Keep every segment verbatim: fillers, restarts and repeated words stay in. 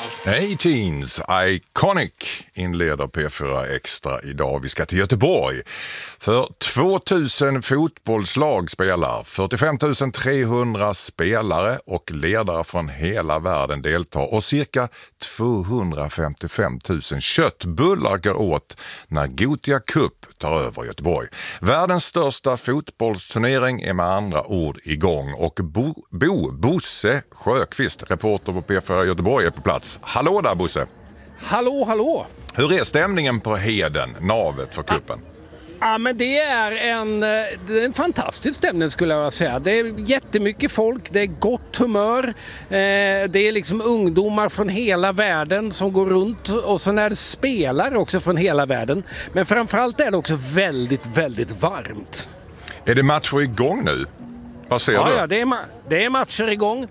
Hey Teens, Iconic inleder P fyra Extra idag. Vi ska till Göteborg. För tvåtusen fotbollslag spelar, fyrtiofem tusen trehundra spelare och ledare från hela världen deltar och cirka tvåhundrafemtiofem tusen köttbullar går åt när Gothia Cup tar över Göteborg. Världens största fotbollsturnering är med andra ord igång och Bo, Bo Bosse Sjöqvist, reporter på P fyra Göteborg, är på plats. Hallå där Bosse! Hallå, hallå! Hur är stämningen på Heden, navet för kuppen? Ja, men det är en, det är en fantastisk stämning skulle jag säga. Det är jättemycket folk, det är gott humör. Eh, det är liksom ungdomar från hela världen som går runt och sen är det spelare också från hela världen. Men framförallt är det också väldigt, väldigt varmt. Är det matcher igång nu? Vad ser ja, du? Ja, det är, ma- det är matcher igång.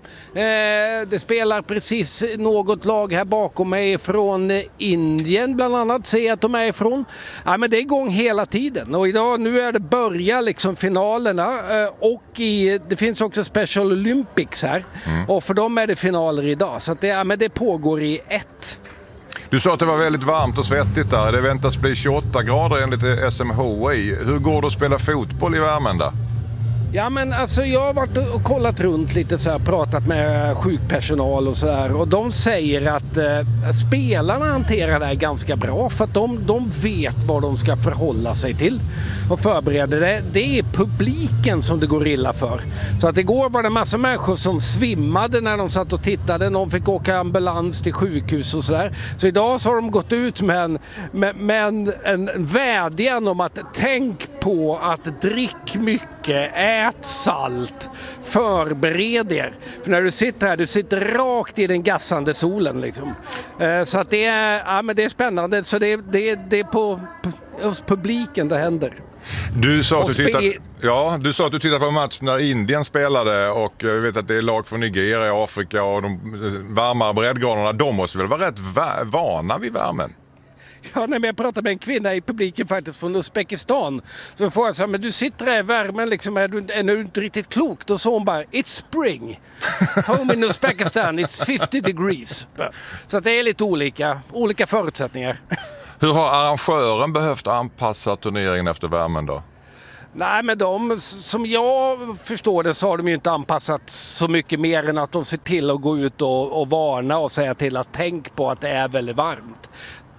Eh, det spelar precis något lag här bakom mig från eh, Indien bland annat, ser jag att de är ifrån. Ja, men det är igång hela tiden och idag, nu är det börja liksom finalerna eh, och i, det finns också Special Olympics här mm. och för dem är det finaler idag så att det, ja, men det pågår i ett. Du sa att det var väldigt varmt och svettigt där. Det väntas bli tjugoåtta grader enligt S M H I. Hur går det att spela fotboll i värmen där? Ja, men alltså jag har varit och kollat runt lite så här, pratat med sjukpersonal och sådär och de säger att eh, spelarna hanterar det här ganska bra för att de, de vet vad de ska förhålla sig till och förbereder det. Det är publiken som det går illa för. Så att igår var det en massa människor som svimmade när de satt och tittade. Någon fick åka ambulans till sjukhus och sådär. Så idag så har de gått ut med en, med, med en, en vädjan om att tänk på att drick mycket, ät salt, förbered er. För när du sitter här, du sitter rakt i den gassande solen liksom. Eh, så att det är, ja, men det är spännande. Så det, det, det är på, på hos publiken det händer. Du sa, att du, spe- tittade, ja, du sa att du tittade på en match när Indien spelade och jag vet att det är lag från Nigeria, Afrika och de varmare breddgraderna. De måste väl vara rätt va- vana vid värmen? Ja, när jag pratade med en kvinna i publiken faktiskt från Uzbekistan så får jag säga, men du sitter här i värmen liksom, är du, är du inte riktigt klok? Då sa hon bara, it's spring. Home in Uzbekistan, it's fifty degrees. Så att det är lite olika, olika förutsättningar. Hur har arrangören behövt anpassa turneringen efter värmen då? Nej, men de, som jag förstår det så har de ju inte anpassat så mycket mer än att de ser till att gå ut och, och varna och säga till att tänk på att det är väldigt varmt.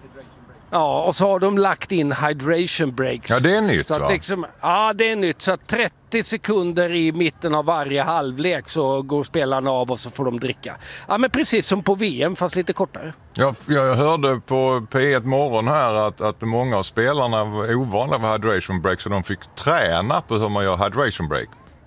Ja, och så har de lagt in hydration breaks. Ja, det är nytt så att va? liksom, ja, det är nytt. Så att trettio sekunder i mitten av varje halvlek så går spelarna av och så får de dricka. Ja, men precis som på V M fast lite kortare. Jag, jag hörde på P ett morgon här att, att många av spelarna var ovana vid hydration break så de fick träna på hur man gör hydration break.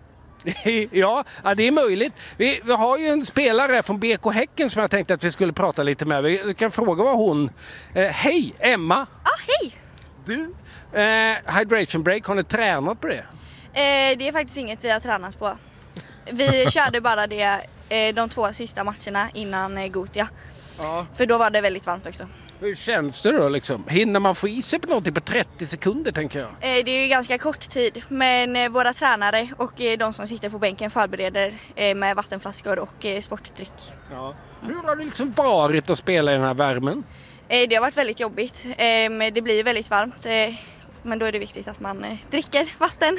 Ja, ja, det är möjligt. Vi, vi har ju en spelare från B K Häcken som jag tänkte att vi skulle prata lite med. Vi kan fråga vad hon... Eh, hej, Emma! Ja, ah, hej! Du, eh, hydration break, har ni tränat på det? Eh, det är faktiskt inget vi har tränat på. Vi körde bara det eh, de två sista matcherna innan eh, Gothia. Ja. För då var det väldigt varmt också. Hur känns det då liksom? Hinner man få i sig på någonting på trettio sekunder tänker jag? Eh, det är ju ganska kort tid, men eh, våra tränare och eh, de som sitter på bänken förbereder eh, med vattenflaskor och eh, sportdryck. Ja. Hur har det liksom varit att spela i den här värmen? Eh, det har varit väldigt jobbigt. Eh, men det blir väldigt varmt, eh, men då är det viktigt att man eh, dricker vatten.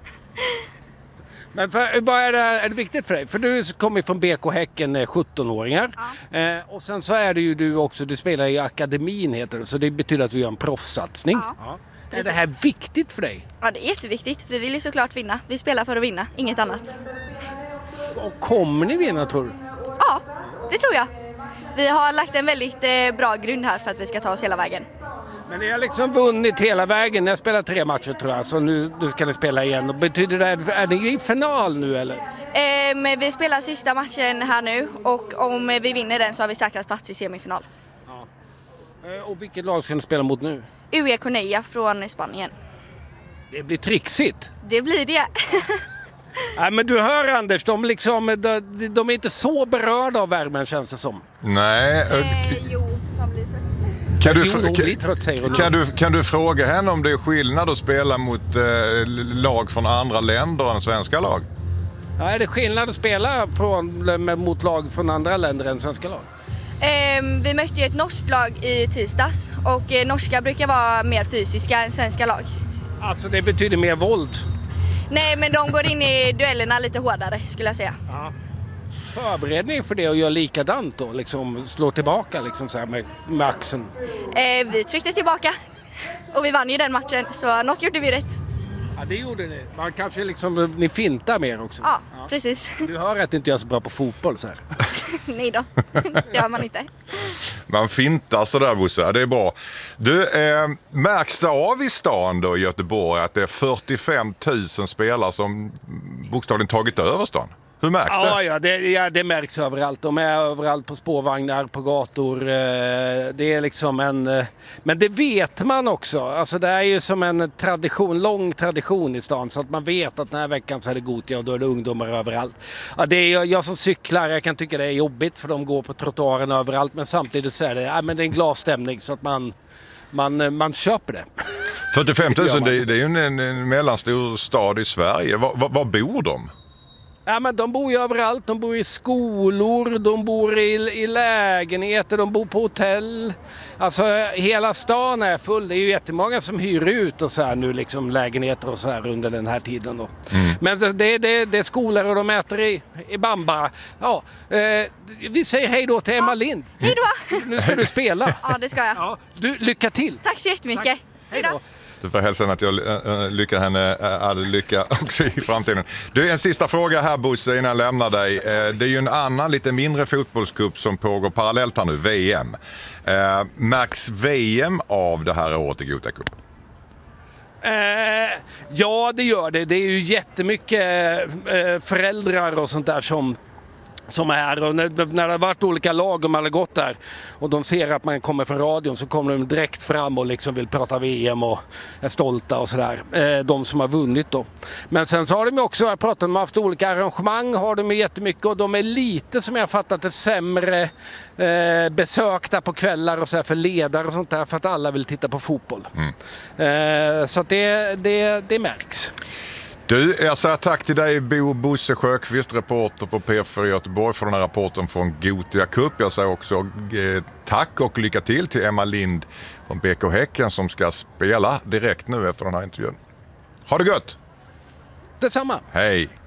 Men för, vad är det, är det viktigt för dig? För du kommer från B K Häcken, sjutton-åringar. Ja. Eh, och sen så är det ju du också, du spelar i akademin heter det. Så det betyder att du gör en proffssatsning. Ja. Ja. Är det här viktigt för dig? Ja, det är jätteviktigt. Vi vill ju såklart vinna. Vi spelar för att vinna, inget annat. Och kommer ni vinna tror du? Ja, det tror jag. Vi har lagt en väldigt eh, bra grund här för att vi ska ta oss hela vägen. Men ni har liksom vunnit hela vägen. Ni har spelat tre matcher tror jag. Så nu, nu ska ni spela igen. Och betyder det, är ni i final nu eller? Eh, men vi spelar sista matchen här nu. Och om vi vinner den så har vi säkrat plats i semifinal. Ja. Eh, och vilket lag ska ni spela mot nu? U E Cornella från Spanien. Det blir trixigt. Det blir det. Nej, men du hör Anders, de, liksom, de, de är inte så berörda av värmen känns det som. Nej. eh, jo, man blir trött. Kan du, Jo, hon blir kan, trött, säger hon. kan, du, kan du fråga henne om det är skillnad att spela mot eh, lag från andra länder än svenska lag? Ja, är det skillnad att spela från, mot lag från andra länder än svenska lag? Eh, vi mötte ju ett norskt lag i tisdags och eh, norska brukar vara mer fysiska än svenska lag. Alltså det betyder mer våld. Nej, men de går in i duellerna lite hårdare skulle jag säga. Ja. Förberedning för det och göra likadant då, liksom slå tillbaka liksom så här med, med axeln. Eh, vi tryckte tillbaka och vi vann ju den matchen, så något gjorde vi rätt. Ja, det gjorde ni. Man kanske liksom, ni fintar mer också. Ja, ja. Precis. Du hör att inte jag är så bra på fotboll så här. Nej då, det har man inte. Man fintar sådär, Bosse, det är bra. Du, eh, märks det av i stan då i Göteborg att det är fyrtiofem tusen spelare som bokstavligen tagit över stan? Hur märks det? Ja, ja, det, ja, det märks överallt. De är överallt på spårvagnar, på gator. Det är liksom en... Men det vet man också. Alltså det är ju som en tradition, lång tradition i stan. Så att man vet att den här veckan så är det Gothia och då är det ungdomar överallt. Ja, det är jag som cyklar, jag kan tycka det är jobbigt för de går på trottoaren överallt. Men samtidigt så är det, ja, men det är en glasstämning så att man, man, man köper det. fyrtiofem tusen, det, det är ju en, en mellanstor stad i Sverige. Var, var, var bor de? Ja, men de bor ju överallt. De bor i skolor, de bor i, i lägenheter, de bor på hotell. Alltså hela stan är full. Det är ju jättemånga som hyr ut och så här nu liksom lägenheter och så här under den här tiden då. Mm. Men det, det, det är skolor och de äter i, i Bamba. Ja, eh, vi säger hej då till Emma ja. Lind. Hej då! Nu ska du spela. Ja, det ska jag. Ja, du, lycka till. Tack så jättemycket. Tack. Hej då. Du får hälsa att jag äh, lyckar henne äh, all lycka också i framtiden. Du, en sista fråga här, Bosse, innan jag lämnar dig. Eh, det är ju en annan lite mindre fotbollscup som pågår parallellt här nu, V M. Eh, märks V M av det här året i Gothia Cup? Eh, ja, det gör det. Det är ju jättemycket eh, föräldrar och sånt där som som är här, och när, när det har varit olika lag och man har gått där och de ser att man kommer från radion så kommer de direkt fram och liksom vill prata V M och är stolta och sådär. Eh, de som har vunnit då. Men sen så har de också, jag pratat om, haft olika arrangemang, har de jättemycket och de är lite, som jag fattat det, sämre eh, besökta på kvällar och så här för ledare och sånt där för att alla vill titta på fotboll. Mm. Eh, så att det, det, det märks. Du, jag säger tack till dig, Bo Bosse Sjöqvist, reporter på P fyra Göteborg, för den här rapporten från Gothia Cup. Jag säger också eh, tack och lycka till till Emma Lind från B K Häcken som ska spela direkt nu efter den här intervjun. Ha det gött! Detsamma! Hej!